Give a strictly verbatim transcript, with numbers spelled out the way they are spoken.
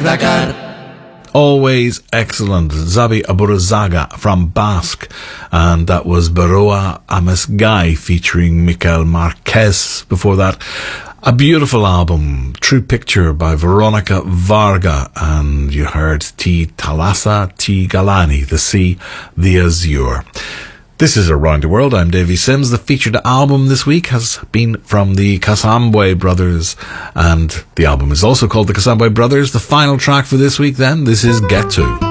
Dakar. Always excellent. Xabi Aburazaga from Basque. And that was Baroa Amasgai featuring Mikel Marquez. Before that, a beautiful album, True Picture by Veronica Varga. And you heard T. Thalassa, T. Galani, The Sea, The Azure. This is Around the World. I'm Davy Sims. The featured album this week has been from the Kasambwe Brothers, and the album is also called the Kasambwe Brothers. The final track for this week then, this is Get To.